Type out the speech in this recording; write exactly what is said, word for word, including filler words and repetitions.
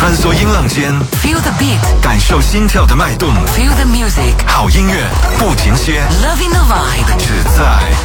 穿梭音浪间 Feel the beat， 感受心跳的脉动 Feel the music， 好音乐不停歇 Loving the vibe， 只在